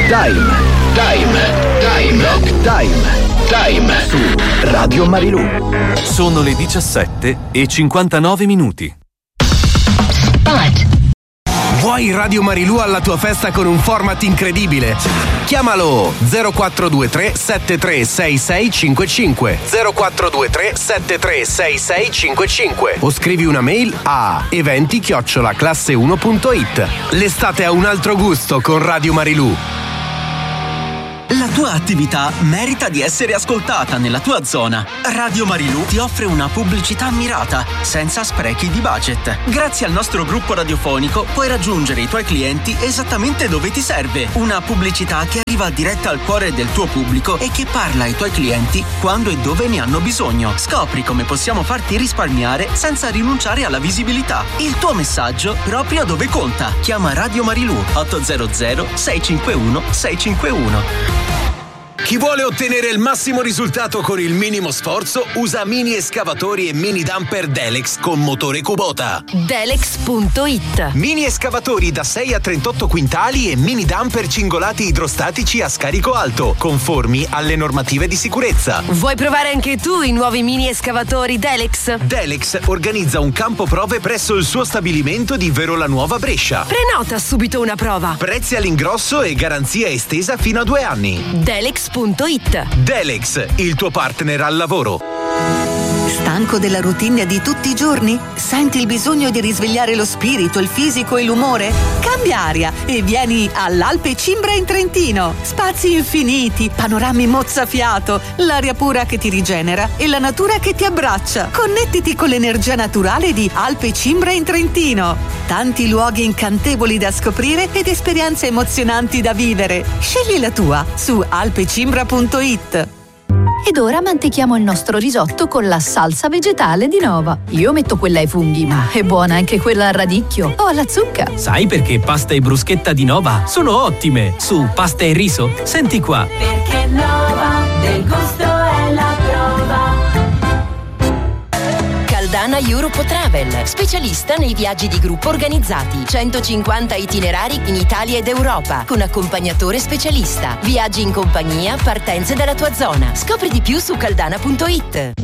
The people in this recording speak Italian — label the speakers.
Speaker 1: Time su Radio Marilù.
Speaker 2: Sono le 17:59.
Speaker 3: Vuoi Radio Marilù alla tua festa con un format incredibile? Chiamalo 0423 736655 0423 736655 o scrivi una mail a eventi@classe1.it. L'estate ha un altro gusto con Radio Marilù.
Speaker 4: La tua attività merita di essere ascoltata nella tua zona. Radio Marilù ti offre una pubblicità mirata, senza sprechi di budget. Grazie al nostro gruppo radiofonico puoi raggiungere i tuoi clienti esattamente dove ti serve. Una pubblicità che arriva diretta al cuore del tuo pubblico e che parla ai tuoi clienti quando e dove ne hanno bisogno. Scopri come possiamo farti risparmiare senza rinunciare alla visibilità. Il tuo messaggio proprio dove conta. Chiama Radio Marilù 800 651 651.
Speaker 3: Chi vuole ottenere il massimo risultato con il minimo sforzo usa mini escavatori e mini dumper Delex con motore Kubota.
Speaker 5: Delex.it.
Speaker 3: Mini escavatori da 6 a 38 quintali e mini dumper cingolati idrostatici a scarico alto, conformi alle normative di sicurezza.
Speaker 5: Vuoi provare anche tu i nuovi mini escavatori Delex?
Speaker 3: Delex organizza un campo prove presso il suo stabilimento di Verola Nuova Brescia.
Speaker 5: Prenota subito una prova.
Speaker 3: Prezzi all'ingrosso e garanzia estesa fino a 2 anni.
Speaker 5: Delex.it.
Speaker 3: Delex, il tuo partner al lavoro.
Speaker 6: Stanco della routine di tutti i giorni? Senti il bisogno di risvegliare lo spirito, il fisico e l'umore? Cambia aria e vieni all'Alpe Cimbra in Trentino. Spazi infiniti, panorami mozzafiato, l'aria pura che ti rigenera e la natura che ti abbraccia. Connettiti con l'energia naturale di Alpe Cimbra in Trentino. Tanti luoghi incantevoli da scoprire ed esperienze emozionanti da vivere. Scegli la tua su alpecimbra.it.
Speaker 7: Ed ora mantechiamo il nostro risotto con la salsa vegetale di Nova. Io metto quella ai funghi, ma è buona anche quella al radicchio o alla zucca.
Speaker 8: Sai perché pasta e bruschetta di Nova sono ottime? Su pasta e riso, senti qua.
Speaker 9: Perché Nova del gusto è la prova.
Speaker 5: Caldana Europe Travel, specialista nei viaggi di gruppo organizzati. 150 itinerari in Italia ed Europa, con accompagnatore specialista. Viaggi in compagnia, partenze dalla tua zona. Scopri di più su caldana.it.